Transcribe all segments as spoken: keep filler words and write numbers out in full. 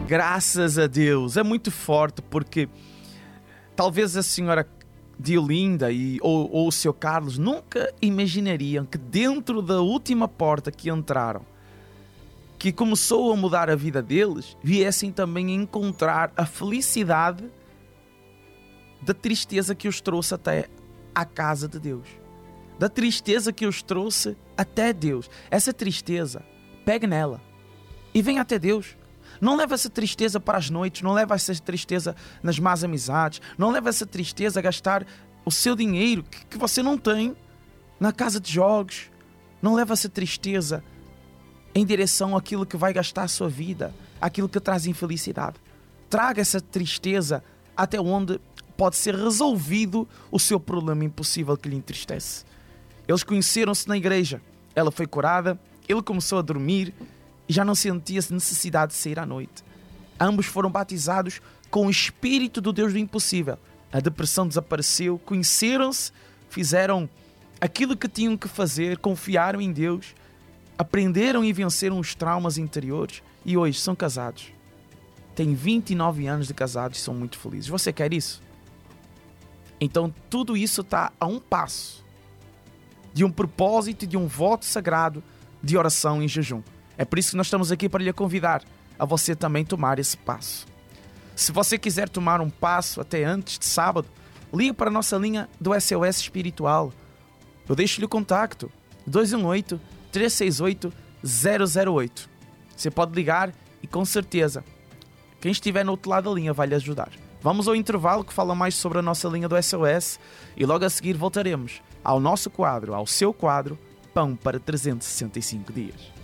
Graças a Deus. É muito forte porque talvez a senhora Diolinda e, ou, ou o seu Carlos nunca imaginariam que dentro da última porta que entraram, que começou a mudar a vida deles, viessem também a encontrar a felicidade da tristeza que os trouxe até à casa de Deus. Da tristeza que os trouxe até Deus. Essa tristeza, pegue nela e venha até Deus. Não leva essa tristeza para as noites, não leva essa tristeza nas más amizades, não leva essa tristeza a gastar o seu dinheiro que, que você não tem na casa de jogos. Não leva essa tristeza em direção àquilo que vai gastar a sua vida, àquilo que traz infelicidade. Traga essa tristeza até onde pode ser resolvido o seu problema impossível que lhe entristece. Eles conheceram-se na igreja, ela foi curada, ele começou a dormir e já não sentia necessidade de sair à noite. Ambos foram batizados com o Espírito do Deus do impossível. A depressão desapareceu, conheceram-se, fizeram aquilo que tinham que fazer, confiaram em Deus, aprenderam e venceram os traumas interiores e hoje são casados. Têm vinte e nove anos de casados e são muito felizes. Você quer isso? Então tudo isso está a um passo de um propósito e de um voto sagrado de oração e jejum. É por isso que nós estamos aqui para lhe convidar a você também tomar esse passo. Se você quiser tomar um passo até antes de sábado, ligue para a nossa linha do S O S Espiritual. Eu deixo-lhe o contacto dois um oito, três seis oito, zero zero oito. Você pode ligar e com certeza quem estiver no outro lado da linha vai lhe ajudar. Vamos ao intervalo que fala mais sobre a nossa linha do S O S e logo a seguir voltaremos ao nosso quadro, ao seu quadro, Pão para trezentos e sessenta e cinco dias.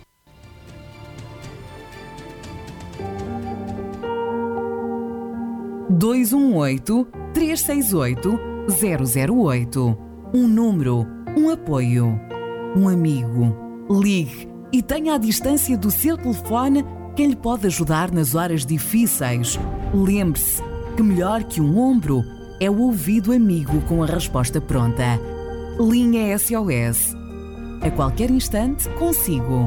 dois um oito, três seis oito, zero zero oito. Um número, um apoio, um amigo. Ligue e tenha à distância do seu telefone quem lhe pode ajudar nas horas difíceis. Lembre-se que melhor que um ombro é o ouvido amigo com a resposta pronta. Linha S O S. A qualquer instante, consigo.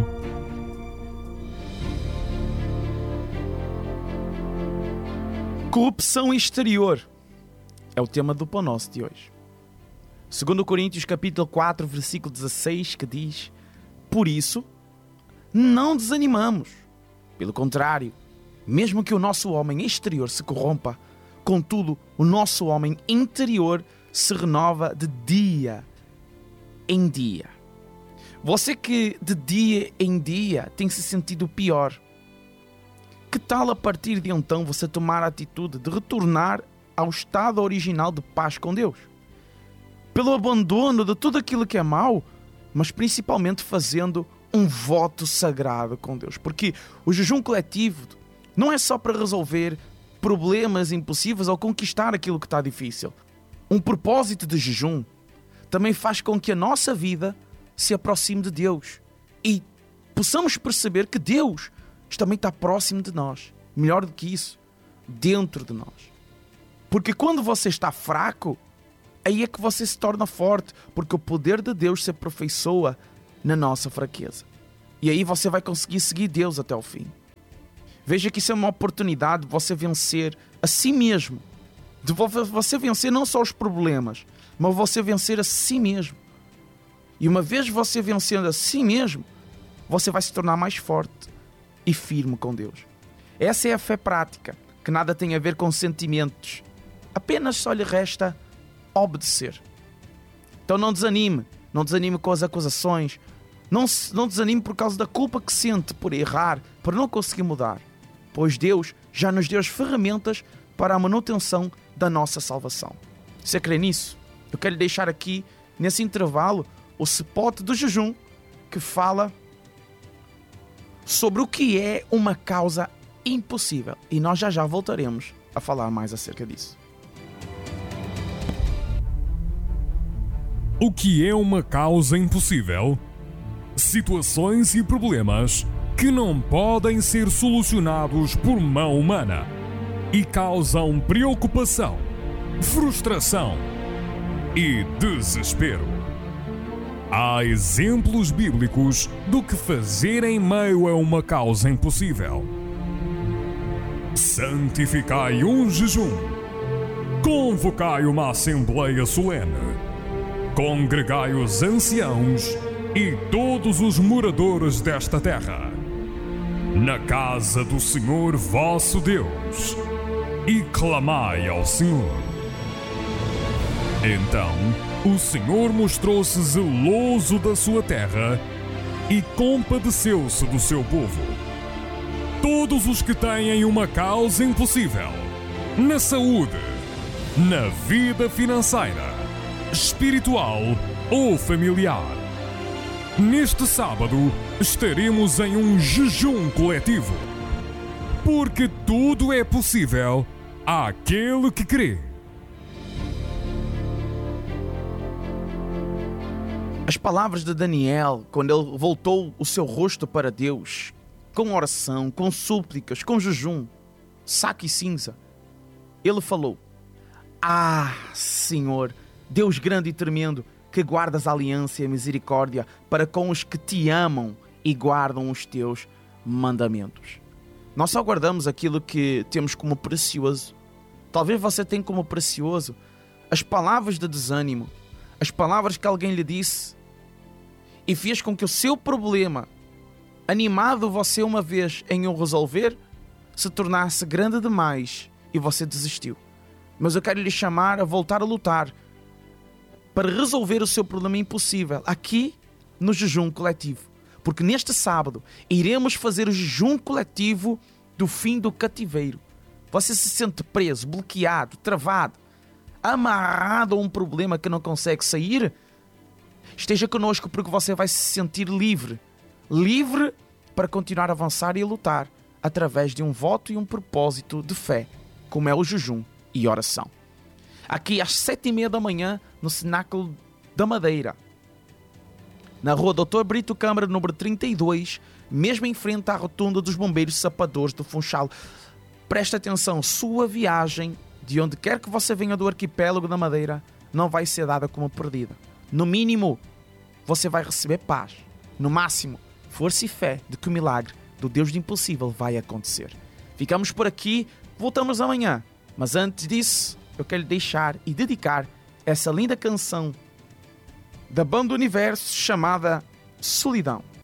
Corrupção exterior é o tema do Pão Nosso de hoje. Segundo Coríntios capítulo quatro, versículo dezasseis, que diz: por isso, não desanimamos. Pelo contrário, mesmo que o nosso homem exterior se corrompa, contudo, o nosso homem interior se renova de dia em dia. Você que de dia em dia tem se sentido pior, que tal a partir de então você tomar a atitude de retornar ao estado original de paz com Deus? Pelo abandono de tudo aquilo que é mau, mas principalmente fazendo um voto sagrado com Deus. Porque o jejum coletivo não é só para resolver problemas impossíveis ou conquistar aquilo que está difícil. Um propósito de jejum também faz com que a nossa vida se aproxime de Deus e possamos perceber que Deus também está próximo de nós. Melhor do que isso, dentro de nós. Porque quando você está fraco, aí é que você se torna forte, porque o poder de Deus se aperfeiçoa na nossa fraqueza. E aí você vai conseguir seguir Deus até o fim. Veja que isso é uma oportunidade de você vencer a si mesmo. De você vencer não só os problemas, mas você vencer a si mesmo. E uma vez você vencendo a si mesmo, você vai se tornar mais forte e firme com Deus. Essa é a fé prática, que nada tem a ver com sentimentos. Apenas só lhe resta obedecer. Então não desanime. Não desanime com as acusações. Não, não desanime por causa da culpa que sente por errar, por não conseguir mudar. Pois Deus já nos deu as ferramentas para a manutenção da nossa salvação. Você crê nisso? Eu quero lhe deixar aqui, nesse intervalo, o spot do jejum que fala sobre o que é uma causa impossível. E nós já já voltaremos a falar mais acerca disso. O que é uma causa impossível? Situações e problemas que não podem ser solucionados por mão humana e causam preocupação, frustração e desespero. Há exemplos bíblicos do que fazer em meio a uma causa impossível. santificai um jejum, convocai uma assembleia solene, congregai os anciãos e todos os moradores desta terra, na casa do Senhor vosso Deus, e clamai ao Senhor. Então o Senhor mostrou-se zeloso da sua terra e compadeceu-se do seu povo. Todos os que têm uma causa impossível, na saúde, na vida financeira, espiritual ou familiar, neste sábado estaremos em um jejum coletivo, porque tudo é possível àquele que crê. As palavras de Daniel, quando ele voltou o seu rosto para Deus, com oração, com súplicas, com jejum, saco e cinza, ele falou: Ah, Senhor, Deus grande e tremendo, que guardas a aliança e a misericórdia para com os que te amam e guardam os teus mandamentos. Nós só guardamos aquilo que temos como precioso. Talvez você tenha como precioso as palavras de desânimo, as palavras que alguém lhe disse e fez com que o seu problema, animado você uma vez em o resolver, se tornasse grande demais e você desistiu. Mas eu quero lhe chamar a voltar a lutar para resolver o seu problema impossível aqui no jejum coletivo. Porque neste sábado iremos fazer o jejum coletivo do fim do cativeiro. Você se sente preso, bloqueado, travado, amarrado a um problema que não consegue sair? Esteja conosco, porque você vai se sentir livre. Livre para continuar a avançar e a lutar através de um voto e um propósito de fé, como é o jejum e oração. Aqui às sete e meia da manhã, no Cenáculo da Madeira, na rua doutor Brito Câmara, número trinta e dois, mesmo em frente à rotunda dos Bombeiros Sapadores do Funchal. Preste atenção, sua viagem, de onde quer que você venha do arquipélago da Madeira, não vai ser dada como perdida. No mínimo, você vai receber paz. No máximo, força e fé de que o milagre do Deus do impossível vai acontecer. Ficamos por aqui, voltamos amanhã. Mas antes disso, eu quero lhe deixar e dedicar essa linda canção da Banda Universo chamada Solidão.